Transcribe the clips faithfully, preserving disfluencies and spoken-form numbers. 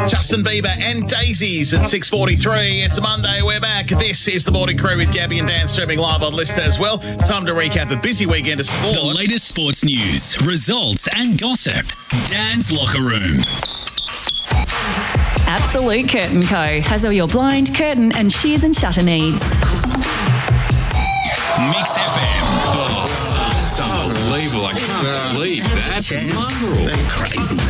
Justin Bieber and Daisies at six forty-three. It's a Monday. We're back. This is the Morning Crew with Gabby and Dan streaming live on Lister as well. Time to recap a busy weekend of sport. The latest sports news, results and gossip. Dan's Locker Room. Absolute Curtain Co. has all your blind, curtain and shears and shutter needs. Mix F M. Oh, that's unbelievable. I can't believe that. That's crazy.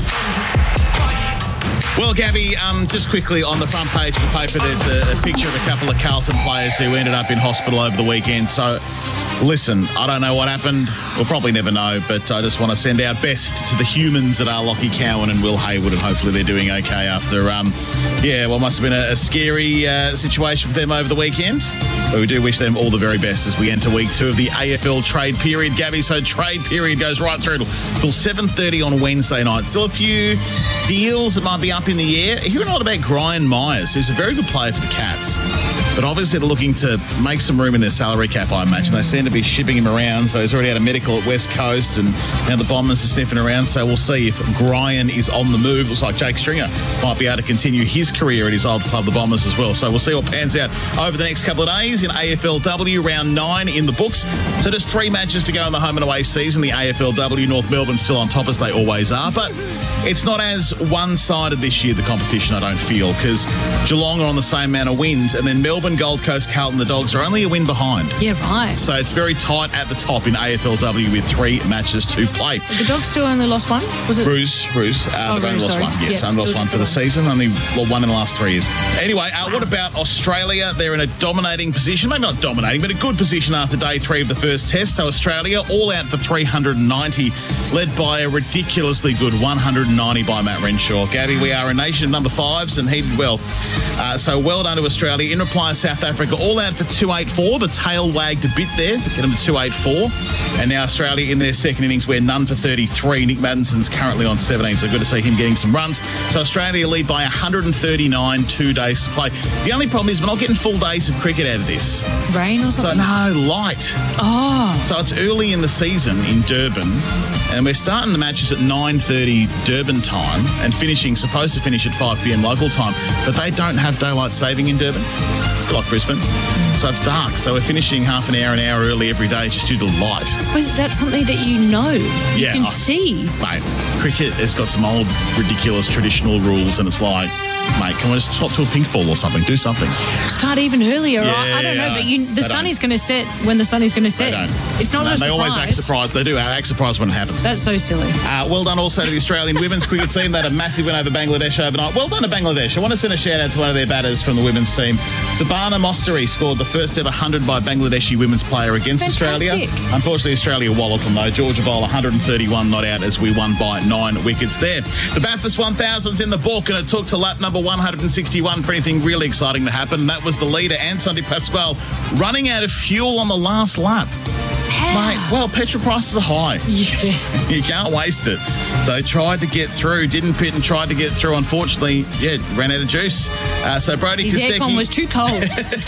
Well, Gabby, um, just quickly on the front page of the paper, there's a, a picture of a couple of Carlton players who ended up in hospital over the weekend. So, listen, I don't know what happened. We'll probably never know, but I just want to send our best to the humans that are Lockie Cowan and Will Haywood, and hopefully they're doing okay after, um, yeah, what must have been a, a scary uh, situation for them over the weekend. But we do wish them all the very best as we enter week two of the A F L trade period, Gabby. So trade period goes right through till seven thirty on Wednesday night. Still a few deals that might be up in the air. Hearing a lot about Brian Myers, who's a very good player for the Cats. But obviously they're looking to make some room in their salary cap, I imagine. They seem to be shipping him around. So he's already had a medical at West Coast, and now the Bombers are sniffing around. So we'll see if Brian is on the move. Looks like Jake Stringer might be able to continue his career at his old club, the Bombers, as well. So we'll see what pans out over the next couple of days in A F L W. Round nine in the books. So just three matches to go in the home and away season. The A F L W, North Melbourne still on top as they always are. But it's not as one-sided this year, the competition, I don't feel, because Geelong are on the same amount of wins, and then Melbourne, Gold Coast, Carlton, the Dogs are only a win behind. Yeah, right. So it's very tight at the top in A F L W with three matches to play. The Dogs still only lost one? Was it? Bruce, Bruce. Uh, oh, they've only Bruce, lost sorry. one. Yes, yeah, only lost one for the season. Only well, one in the last three years. Anyway, uh, what about Australia? They're in a dominating position. Maybe not dominating, but a good position after day three of the first test. So Australia all out for three hundred ninety, led by a ridiculously good one hundred ninety by Matt Renshaw. Gabby, we are a nation of number fives, and he did well. Uh, so well done to Australia. In reply, South Africa all out for two eighty-four. The tail wagged a bit there to get them to two eighty-four. And now Australia in their second innings, we're none for thirty-three. Nick Maddison's currently on seventeen, so good to see him getting some runs. So Australia lead by one hundred thirty-nine, two days to play. The only problem is we're not getting full days of cricket out of this. Rain or something? So no, light. Oh. So it's early in the season in Durban, and we're starting the matches at nine thirty Durban time and finishing, supposed to finish at five p.m. local time, but they don't have daylight saving in Durban, like Brisbane. So it's dark. So we're finishing half an hour, an hour early every day just due to light. But that's something that you know. You yeah, can I, see. Mate, cricket has got some old, ridiculous, traditional rules, and it's like, mate, can we just swap to a pink ball or something? Do something. Start even earlier. Yeah, I, I don't know, yeah, but you, the they sun don't. is going to set when the sun is going to set. They don't. It's not no, a they surprise. always act surprised. They do act surprised when it happens. That's so silly. Uh, well done also to the Australian women's cricket team. They had a massive win over Bangladesh overnight. Well done to Bangladesh. I want to send a shout out to one of their batters from the women's team. Sabana Mostari scored the first ever one hundred by Bangladeshi women's player against Fantastic. Australia. Unfortunately, Australia walloped them though. Georgia Bowl one hundred thirty-one not out as we won by nine wickets there. The Bathurst one thousand's in the book, and it took to lap number one hundred sixty-one for anything really exciting to happen. And that was the leader, Anton de Pasquale, running out of fuel on the last lap. How? Mate, well, petrol prices are high. Yeah. You can't waste it. So tried to get through, didn't pit and tried to get through. Unfortunately, yeah, ran out of juice. Uh, so Brody His Kostecki... aircon was too cold.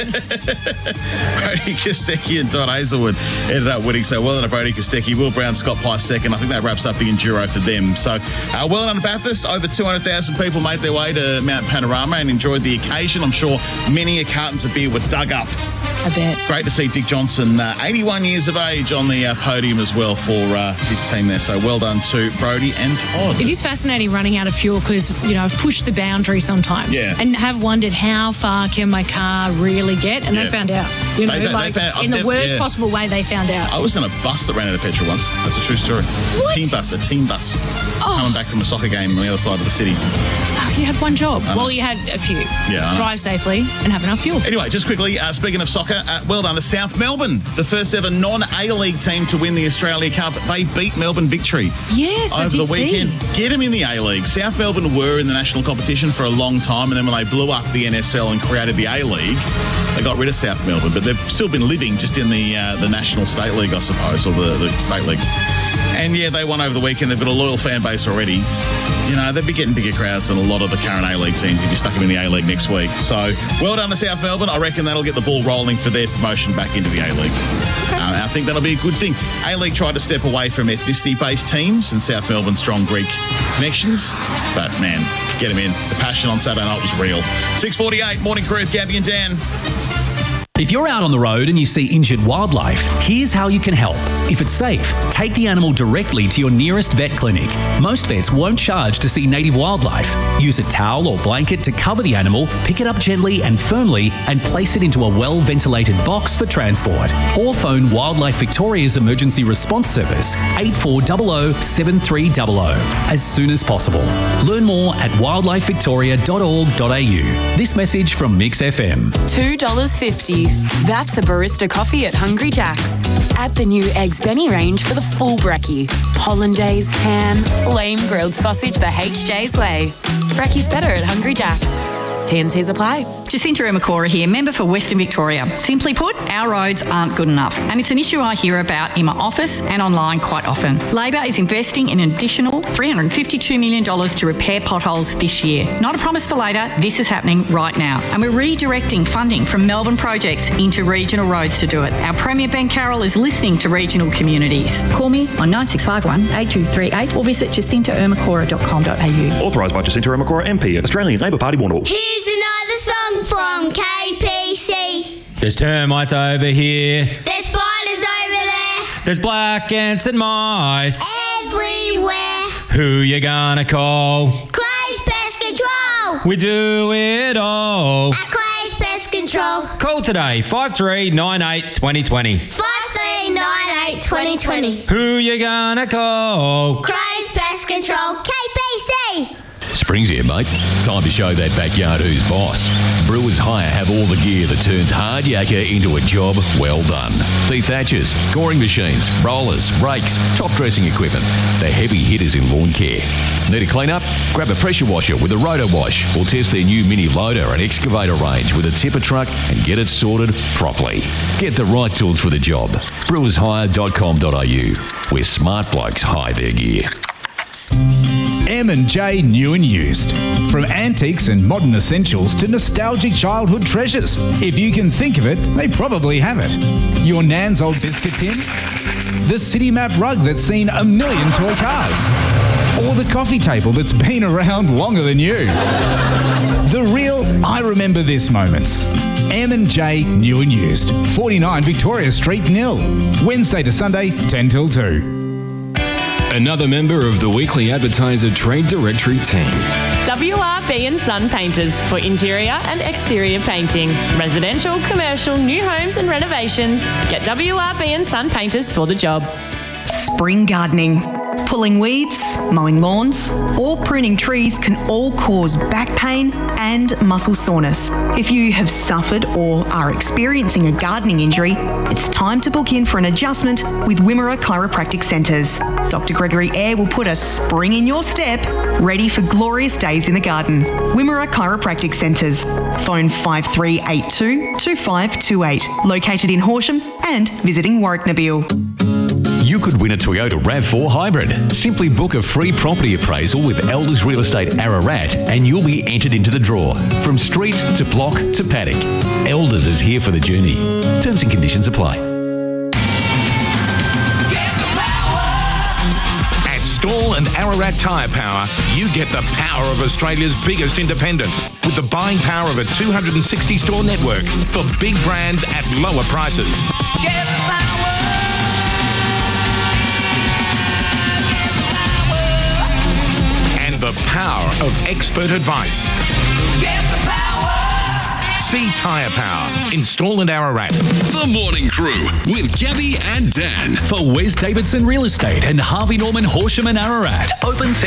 Brody Kostecki and Todd Hazelwood ended up winning. So well done to Brody Kostecki. Will Brown, Scott Price second. I think that wraps up the Enduro for them. So uh, well done to Bathurst. Over two hundred thousand people made their way to Mount Panorama and enjoyed the occasion. I'm sure many a cartons of beer were dug up. I bet. Great to see Dick Johnson, uh, eighty-one years of age, on the uh, podium as well for uh, his team there. So well done to Brody and Todd. It is fascinating running out of fuel because, you know, I've pushed the boundary sometimes. Yeah. And have wondered how far can my car really get? And Yeah. they found out. You know, They- they- they like found- in the I've worst never- yeah. possible way they found out. I was in a bus that ran out of petrol once. That's a true story. What? Team bus, a team bus. Oh. Coming back from a soccer game on the other side of the city. Oh, you had one job. Well, you had a few. Yeah, I know. Drive safely and have enough fuel. Anyway, just quickly, uh, speaking of soccer, uh, well done to South Melbourne, the first ever non-A-League team to win the Australia Cup. They beat Melbourne Victory Yes, I over did the weekend. see. Get them in the A-League. South Melbourne were in the national competition for a long time, and then when they blew up the N S L and created the A-League, they got rid of South Melbourne, but they've still been living just in the uh, the National State League, I suppose, or the, the State League. And yeah, they won over the weekend. They've got a loyal fan base already. You know, they'd be getting bigger crowds than a lot of the current A-League teams if you stuck them in the A-League next week. So, well done to South Melbourne. I reckon that'll get the ball rolling for their promotion back into the A-League. Uh, I think that'll be a good thing. A-League tried to step away from ethnicity-based teams, and South Melbourne strong Greek connections. But, man, get him in. The passion on Saturday night was real. six forty-eight, Morning Crew with Gabby and Dan. If you're out on the road and you see injured wildlife, here's how you can help. If it's safe, take the animal directly to your nearest vet clinic. Most vets won't charge to see native wildlife. Use a towel or blanket to cover the animal, pick it up gently and firmly, and place it into a well-ventilated box for transport. Or phone Wildlife Victoria's Emergency Response Service, eight four zero zero seven three zero zero, as soon as possible. Learn more at wildlife victoria dot org dot a u. This message from Mix F M. two dollars fifty. That's a barista coffee at Hungry Jack's. Add the new Eggs Benny range for the full brekkie. Hollandaise, ham, flame grilled sausage the H J's way. Brekkie's better at Hungry Jack's. T and C's apply. Jacinta Ermacora here, member for Western Victoria. Simply put, our roads aren't good enough, and it's an issue I hear about in my office and online quite often. Labor is investing in an additional three hundred fifty-two million dollars to repair potholes this year. Not a promise for later, this is happening right now. And we're redirecting funding from Melbourne projects into regional roads to do it. Our Premier Ben Carroll is listening to regional communities. Call me on nine six five one, eight two three eight or visit jacinta ermacora dot com dot a u. Authorised by Jacinta Ermacora M P, Australian Labor Party, Warrnambool. Here's another song from K P C. There's termites over here. There's spiders over there. There's black ants and mice. Everywhere. Who you gonna call? Clay's Pest Control. We do it all. At Clay's Pest Control. Call today, five three nine eight two oh two oh. five three nine eight two oh two oh. Who you gonna call? Clay's Pest Control. K P C. Spring's here, mate. Time to show that backyard who's boss. Brewers Hire have all the gear that turns hard yakka into a job well done. De-thatchers, coring machines, rollers, rakes, top dressing equipment. The heavy hitters in lawn care. Need a clean up? Grab a pressure washer with a roto wash or test their new mini loader and excavator range with a tipper truck and get it sorted properly. Get the right tools for the job. brewers hire dot com dot a u, where smart blokes hire their gear. M and J New and Used. From antiques and modern essentials to nostalgic childhood treasures. If you can think of it, they probably have it. Your nan's old biscuit tin? The City Map rug that's seen a million toy cars? Or the coffee table that's been around longer than you? The real I remember this moments. M and J New and Used. forty-nine Victoria Street, Nil. Wednesday to Sunday, ten till two. Another member of the Weekly Advertiser Trade Directory team. W R B and Son Painters for interior and exterior painting. Residential, commercial, new homes and renovations. Get W R B and Son Painters for the job. Spring gardening. Pulling weeds, mowing lawns, or pruning trees can all cause back pain and muscle soreness. If you have suffered or are experiencing a gardening injury, it's time to book in for an adjustment with Wimmera Chiropractic Centres. Doctor Gregory Eyre will put a spring in your step, ready for glorious days in the garden. Wimmera Chiropractic Centres. Phone five three eight two, two five two eight. Located in Horsham and visiting Warwick-Nabil. You could win a Toyota RAV four Hybrid. Simply book a free property appraisal with Elders Real Estate Ararat and you'll be entered into the draw. From street to block to paddock, Elders is here for the journey. Terms and conditions apply. At Stall and Ararat Tyre Power, you get the power of Australia's biggest independent with the buying power of a two hundred sixty store network for big brands at lower prices. Get the power! The power of expert advice. Get the power! See Tyre Power. Install and Ararat. The Morning Crew with Gabby and Dan. For Wes Davidson Real Estate and Harvey Norman Horsham and Ararat. Open